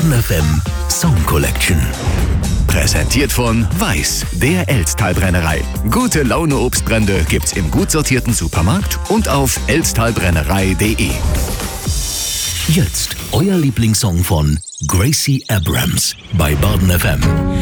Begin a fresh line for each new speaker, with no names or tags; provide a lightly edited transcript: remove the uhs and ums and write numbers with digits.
Baden FM Song Collection. Präsentiert von Weiß, der Elsttalbrennerei. Gute Laune Obstbrände gibt's im gut sortierten Supermarkt und auf elsttalbrennerei.de. Jetzt euer Lieblingssong von Gracie Abrams bei Baden FM.